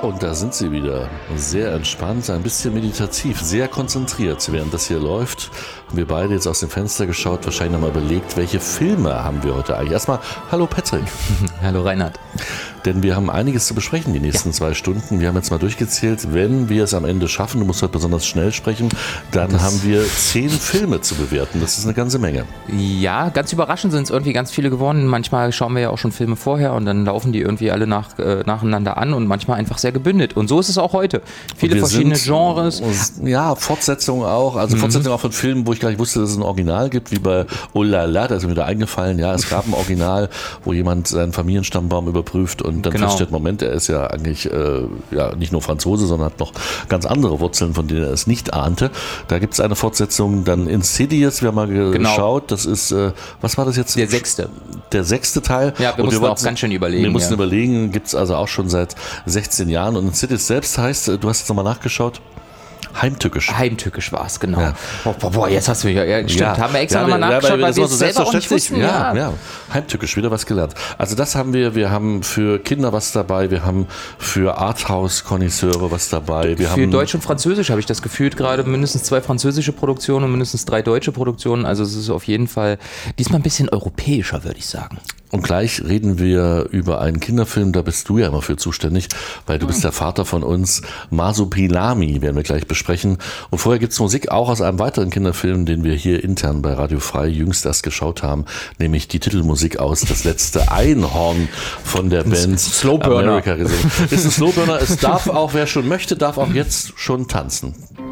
Und da sind sie wieder. Sehr entspannt, ein bisschen meditativ, sehr konzentriert. Während das hier läuft, haben wir beide jetzt aus dem Fenster geschaut, wahrscheinlich nochmal überlegt, welche Filme haben wir heute eigentlich. Erstmal, hallo Patrick. Hallo Reinhard. Denn wir haben einiges zu besprechen die nächsten 2 Stunden. Wir haben jetzt mal durchgezählt, wenn wir es am Ende schaffen, du musst heute besonders schnell sprechen, dann haben wir 10 Filme zu bewerten. Das ist eine ganze Menge. Ja, ganz überraschend sind es irgendwie ganz viele geworden. Manchmal schauen wir ja auch schon Filme vorher und dann laufen die irgendwie alle nacheinander an und manchmal einfach sehr gebündelt. Und so ist es auch heute. Viele verschiedene Genres. Ja, Fortsetzungen auch. Also Fortsetzungen auch von Filmen, wo ich gar nicht wusste, dass es ein Original gibt, wie bei Oh la la, da ist mir wieder eingefallen. Ja, es gab ein Original, wo jemand seinen Familienstammbaum überprüft und dann feststellt, Moment, er ist ja eigentlich nicht nur Franzose, sondern hat noch ganz andere Wurzeln, von denen er es nicht ahnte. Da gibt es eine Fortsetzung, dann Insidious, wir haben mal geschaut, das ist, was war das jetzt? Der 6. Der 6. Teil. Ja, wir mussten auch ganz schön überlegen. Wir mussten überlegen, gibt es also auch schon seit 16 Jahren und Insidious selbst heißt, du hast jetzt nochmal nachgeschaut, Heimtückisch. Heimtückisch war es, genau. Ja. Boah, jetzt hast du mich stimmt, haben wir extra nochmal nachgeschaut, weil wir es selber auch nicht wussten. Ja, Heimtückisch, wieder was gelernt. Also das haben wir haben für Kinder was dabei, wir haben für Arthouse-Konnoisseure was dabei. Für Deutsch und Französisch habe ich das gefühlt, gerade mindestens 2 französische Produktionen und mindestens 3 deutsche Produktionen. Also es ist auf jeden Fall diesmal ein bisschen europäischer, würde ich sagen. Und gleich reden wir über einen Kinderfilm, da bist du ja immer für zuständig, weil du bist der Vater von uns. Masupilami werden wir gleich besprechen. Und vorher gibt's Musik auch aus einem weiteren Kinderfilm, den wir hier intern bei Radio Frei jüngst erst geschaut haben, nämlich die Titelmusik aus Das letzte Einhorn von der Band Slowburner. America gesungen. Ist ein Slowburner, es darf auch, wer schon möchte, darf auch jetzt schon tanzen.